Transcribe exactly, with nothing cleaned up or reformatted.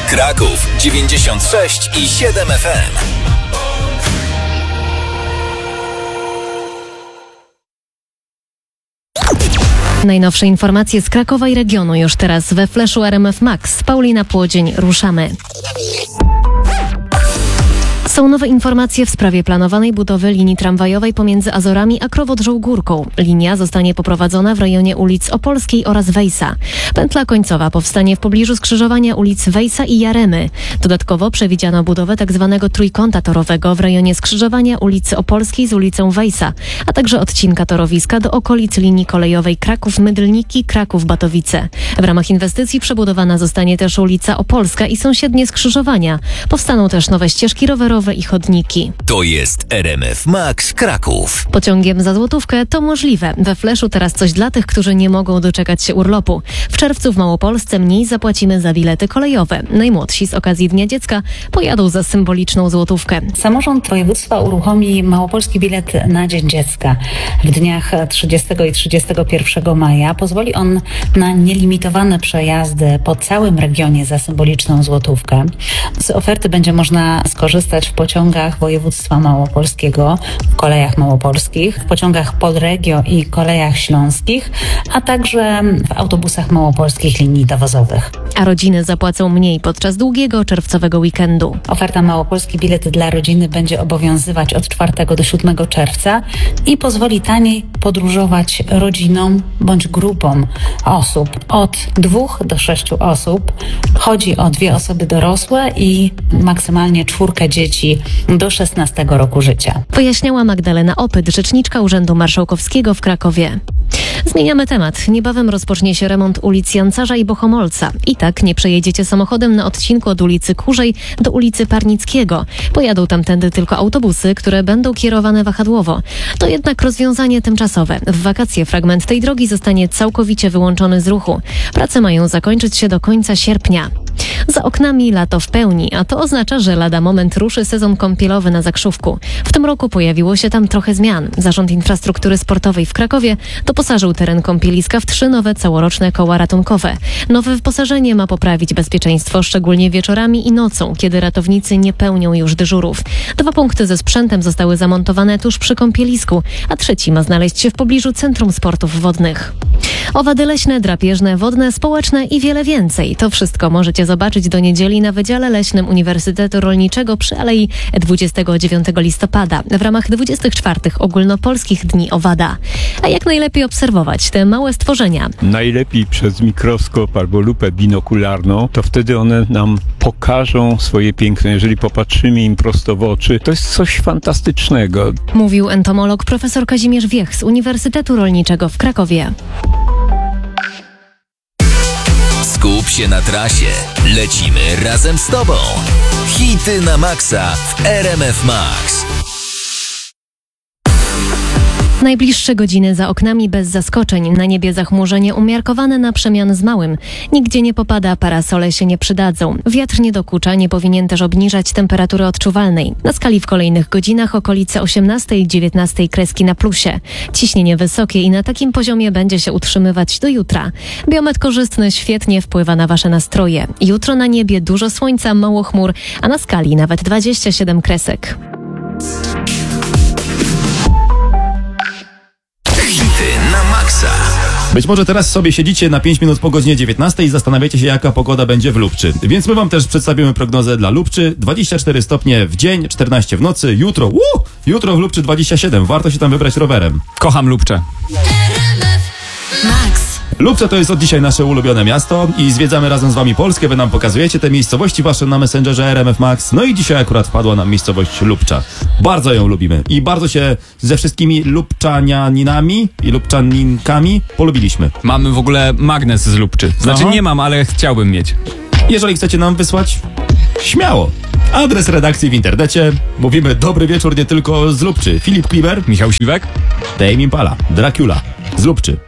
Kraków dziewięćdziesiąt sześć i siedem F M. Najnowsze informacje z Krakowa i regionu już teraz we Flashu R M F Max. Paulina Płodzień, ruszamy. Są nowe informacje w sprawie planowanej budowy linii tramwajowej pomiędzy Azorami a Krowodrzą Górką. Linia zostanie poprowadzona w rejonie ulic Opolskiej oraz Wejsa. Pętla końcowa powstanie w pobliżu skrzyżowania ulic Wejsa i Jaremy. Dodatkowo przewidziano budowę tzw. trójkąta torowego w rejonie skrzyżowania ulicy Opolskiej z ulicą Wejsa, a także odcinka torowiska do okolic linii kolejowej Kraków-Mydlniki, Kraków-Batowice. W ramach inwestycji przebudowana zostanie też ulica Opolska i sąsiednie skrzyżowania. Powstaną też nowe ścieżki rowerowe i chodniki. To jest R M F Max Kraków. Pociągiem za złotówkę to możliwe. We Flashu teraz coś dla tych, którzy nie mogą doczekać się urlopu. W czerwcu w Małopolsce mniej zapłacimy za bilety kolejowe. Najmłodsi z okazji Dnia Dziecka pojadą za symboliczną złotówkę. Samorząd województwa uruchomi małopolski bilet na Dzień Dziecka. W dniach trzydziestego i trzydziestego pierwszego maja pozwoli on na nielimitowane przejazdy po całym regionie za symboliczną złotówkę. Z oferty będzie można skorzystać w pociągach województwa małopolskiego, w kolejach małopolskich, w pociągach Polregio i kolejach śląskich, a także w autobusach małopolskich linii dowozowych. A rodziny zapłacą mniej podczas długiego czerwcowego weekendu. Oferta Małopolski Bilet dla rodziny będzie obowiązywać od czwartego do siódmego czerwca i pozwoli taniej podróżować rodzinom bądź grupom osób od dwóch do sześciu osób. Chodzi o dwie osoby dorosłe i maksymalnie czwórkę dzieci do szesnastego roku życia. Wyjaśniała Magdalena Opyt, rzeczniczka Urzędu Marszałkowskiego w Krakowie. Zmieniamy temat. Niebawem rozpocznie się remont ulic Jancarza i Bohomolca. I tak nie przejedziecie samochodem na odcinku od ulicy Kurzej do ulicy Parnickiego. Pojadą tamtędy tylko autobusy, które będą kierowane wahadłowo. To jednak rozwiązanie tymczasowe. W wakacje fragment tej drogi zostanie całkowicie wyłączony z ruchu. Prace mają zakończyć się do końca sierpnia. Za oknami lato w pełni, a to oznacza, że lada moment ruszy sezon kąpielowy na Zakrzówku. W tym roku pojawiło się tam trochę zmian. Zarząd Infrastruktury Sportowej w Krakowie doposażył teren kąpieliska w trzy nowe całoroczne koła ratunkowe. Nowe wyposażenie ma poprawić bezpieczeństwo, szczególnie wieczorami i nocą, kiedy ratownicy nie pełnią już dyżurów. Dwa punkty ze sprzętem zostały zamontowane tuż przy kąpielisku, a trzeci ma znaleźć się w pobliżu Centrum Sportów Wodnych. Owady leśne, drapieżne, wodne, społeczne i wiele więcej. To wszystko możecie zobaczyć do niedzieli na Wydziale Leśnym Uniwersytetu Rolniczego przy Alei dwudziestego dziewiątego listopada w ramach dwudziestych czwartych Ogólnopolskich Dni Owada. A jak najlepiej obserwować te małe stworzenia? Najlepiej przez mikroskop albo lupę binokularną, to wtedy one nam pokażą swoje piękno. Jeżeli popatrzymy im prosto w oczy, to jest coś fantastycznego. Mówił entomolog profesor Kazimierz Wiech z Uniwersytetu Rolniczego w Krakowie. Skup się na trasie. Lecimy razem z Tobą. Hity na maksa w R M F Max. Najbliższe godziny za oknami bez zaskoczeń. Na niebie zachmurzenie umiarkowane na przemian z małym. Nigdzie nie popada, parasole się nie przydadzą. Wiatr nie dokucza, nie powinien też obniżać temperatury odczuwalnej. Na skali w kolejnych godzinach okolice osiemnastej i dziewiętnastej kreski na plusie. Ciśnienie wysokie i na takim poziomie będzie się utrzymywać do jutra. Biometr korzystny świetnie wpływa na Wasze nastroje. Jutro na niebie dużo słońca, mało chmur, a na skali nawet dwadzieścia siedem kresek. Być może teraz sobie siedzicie na pięć minut po godzinie dziewiętnastej i zastanawiacie się, jaka pogoda będzie w Lubczy. Więc my wam też przedstawimy prognozę dla Lubczy. dwadzieścia cztery stopnie w dzień, czternaście w nocy. Jutro, uu, jutro w Lubczy dwadzieścia siedem. Warto się tam wybrać rowerem. Kocham Lubcze. Max. Lubcze to jest od dzisiaj nasze ulubione miasto i zwiedzamy razem z wami Polskę. Wy nam pokazujecie te miejscowości wasze na Messengerze R M F Max. No i dzisiaj akurat wpadła nam miejscowość Lubcza. Bardzo ją lubimy i bardzo się ze wszystkimi lubczanianinami i lubczaninkami polubiliśmy. Mamy w ogóle magnes z Lubczy. Znaczy Aha. nie mam, ale chciałbym mieć. Jeżeli chcecie nam wysłać, śmiało. Adres redakcji w internecie. Mówimy dobry wieczór nie tylko z Lubczy. Filip Kliber, Michał Siwek? Dame Impala, Dracula z Lubczy.